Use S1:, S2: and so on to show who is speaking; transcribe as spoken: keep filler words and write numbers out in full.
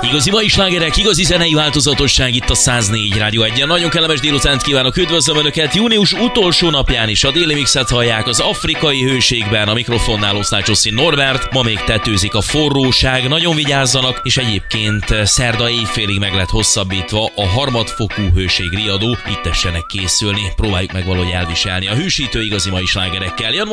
S1: Igazi mai slágerek, igazi zenei változatosság itt a száz négy Rádió egyen. Nagyon kellemes délutánt kívánok, üdvözlöm Önöket! Június utolsó napján is a déli mixet hallják az afrikai hőségben, a mikrofonnál Oszlácsoszi Norbert. Ma még tetőzik a forróság, nagyon vigyázzanak, és egyébként szerda éjfélig meg lett hosszabbítva a harmadfokú hőség riadó. Itt tessenek készülni, próbáljuk meg valahogy elviselni a hűsítő igazi mai slágerekkel.